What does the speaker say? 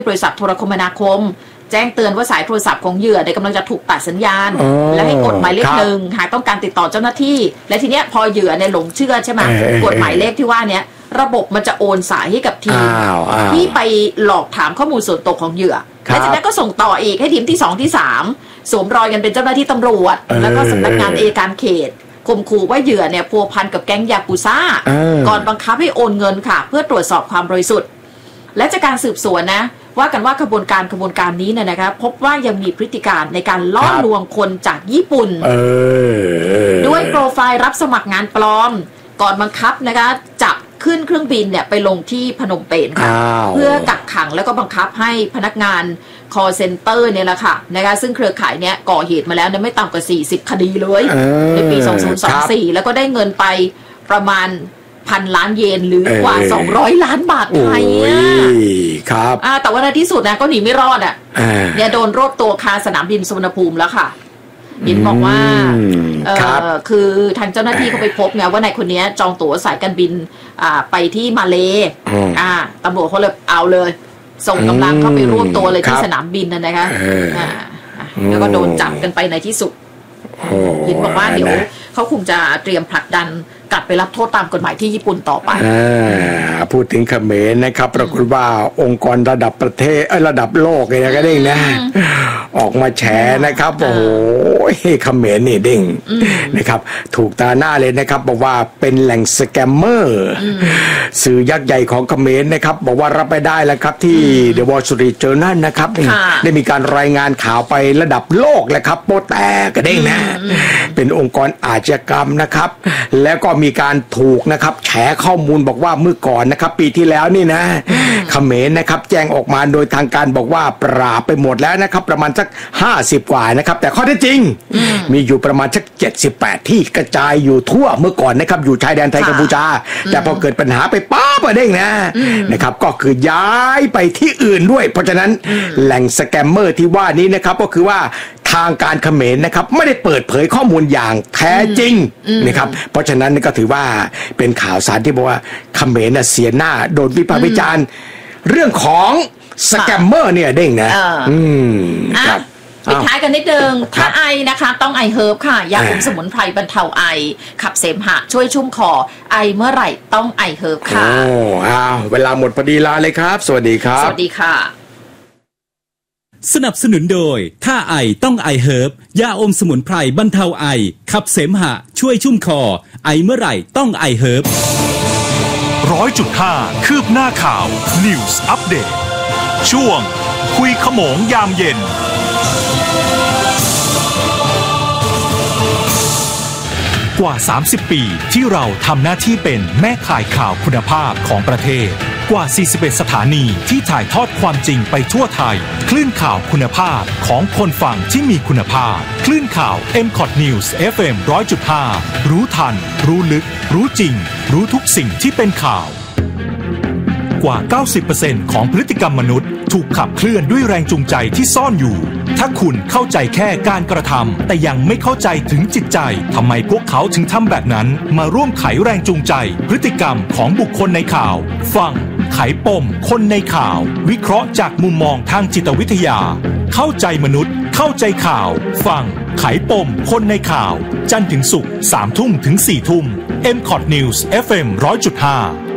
บริษัทโทรคมนาคมแจ้งเตือนว่าสายโทรศัพท์ของเหยื่อเนี่ยกำลังจะถูกตัดสัญญาณและให้กดหมายเลขหนึ่งหากต้องการติดต่อเจ้าหน้าที่และทีเนี้ยพอเหยื่อเนี่ยหลงเชื่อใช่ไหมกดหมายเลขที่ว่าเนี้ยระบบมันจะโอนสายให้กับทีมที่ไปหลอกถามข้อมูลส่วนตัวของเหยื่อและจากนั้นก็ส่งต่ออีกให้ทีมที่2ที่3สวมรอยกันเป็นเจ้าหน้าที่ตำรวจแล้วก็สำนักงานอัยการเขตข่มขู่ว่าเหยื่อเนี่ยพัวพันกับแก๊งยากุซ่าก่อนบังคับให้โอนเงินค่ะเพื่อตรวจสอบความบริสุทธิ์และจากการสืบสวนนะว่ากันว่าขบวนการนี้เนี่ยนะครับพบว่ายังมีพฤติการในการล่อลวงคนจากญี่ปุ่นด้วยโปรไฟล์รับสมัครงานปลอมก่อนบังคับนะคะจับขึ้นเครื่องบินเนี่ยไปลงที่พนมเปญค่ะเพื่อกักขังแล้วก็บังคับให้พนักงาน call center เนี่ยแหละค่ะนะคะซึ่งเครือข่ายเนี่ยก่อเหตุมาแล้วเนี่ยไม่ต่ำกว่า40คดีเลยในปี2024แล้วก็ได้เงินไปประมาณ1,000 ล้านเยนหรือกว่า200 ล้านบาทไทยครับแต่ว่าในที่สุดนะก็หนีไม่รอดเนี่ยโดนรวบตัวคาสนามบินสุวรรณภูมิแล้วค่ะยินบอกว่าคือทางเจ้าหน้าที่เขาไปพบไงว่านายคนนี้จองตั๋วสายการบินไปที่มาเลตำรวจเขาเลยเอาเลยส่งกำลังเข้าไปรวบตัวเลยที่สนามบินนะคะแล้วก็โดนจับกันไปในที่สุดยินบอกว่าเดี๋ยวเขาคงจะเตรียมผลักดันกลับไปรับโทษตามกฎหมายที่ญี่ปุ่นต่อไปพูดถึงเขมรนะครับปรากฏว่าองค์กรระดับประเทศระดับโลกเลยนะก็เด้งนะออกมาแฉนะครับโอ้โหเขมรนี่เด้งนะครับถูกตาหน้าเลยนะครับบอกว่าเป็นแหล่งสแกมเมอร์สื่อยักษ์ใหญ่ของเขมรนะครับบอกว่ารับไปได้แล้วครับที่ The Wall Street Journal นะครับได้มีการรายงานข่าวไประดับโลกแล้วครับโปแตกก็เด้งนะเป็นองค์กรอาชญากรรมนะครับแล้วก็มีการถูกนะครับแฉข้อมูลบอกว่าเมื่อก่อนนะครับปีที่แล้วนี่นะเขมรนะครับแจ้งออกมาโดยทางการบอกว่าปราบไปหมดแล้วนะครับประมาณสัก50กว่านะครับแต่ข้อเท็จจริงมีอยู่ประมาณสัก78ที่กระจายอยู่ทั่วเมื่อก่อนนะครับอยู่ชายแดนไทยกัมพูชาแต่พอเกิดปัญหาไปป๊าบเด้งนะครับก็คือย้ายไปที่อื่นด้วยเพราะฉะนั้นแหล่งสแกมเมอร์ที่ว่านี้นะครับก็คือว่าทางการเขมรนะครับไม่ได้เปิดเผยข้อมูลอย่างแท้จริงนะครับเพราะฉะนั้นก็ถือว่าเป็นข่าวสารที่บอกว่าเขมรเสียหน้าโดนวิพากษ์วิจารณ์เรื่องของสแกมเมอร์เนี่ยเด้งนะครับปิดท้ายกันนิดนึงถ้าไอนะคะต้องไอเฮิร์บค่ะยาคุมสมุนไพรบรรเทาไอขับเสมหะช่วยชุ่มคอไอเมื่อไหร่ต้องไอเฮิร์บค่ะเวลาหมดพอดีลาเลยครับสวัสดีครับสวัสดีค่ะสนับสนุนโดยถ้าไอต้องไอเฮิร์บยาอมสมุนไพรบรรเทาไอขับเสมหะช่วยชุ่มคอไอเมื่อไหร่ต้องไอเฮิร์บ 100.5 คืบหน้าข่าว News Update ช่วงคุยขโมงยามเย็นกว่า30 ปีที่เราทำหน้าที่เป็นแม่ข่ายข่าวคุณภาพของประเทศกว่า41สถานีที่ถ่ายทอดความจริงไปทั่วไทยคลื่นข่าวคุณภาพของคนฟังที่มีคุณภาพคลื่นข่าว MCOT News FM 100.5 รู้ทันรู้ลึกรู้จริงรู้ทุกสิ่งที่เป็นข่าวกว่า 90% ของพฤติกรรมมนุษย์ถูกขับเคลื่อนด้วยแรงจูงใจที่ซ่อนอยู่ถ้าคุณเข้าใจแค่การกระทำแต่ยังไม่เข้าใจถึงจิตใจทำไมพวกเขาถึงทำแบบนั้นมาร่วมไขแรงจูงใจพฤติกรรมของบุคคลในข่าวฟังไขปมคนในข่าววิเคราะห์จากมุมมองทางจิตวิทยาเข้าใจมนุษย์เข้าใจข่าวฟังไขปมคนในข่าวจันทร์ถึงศุกร์ 3 ทุ่มถึง 4 ทุ่ม MCOT News FM 100.5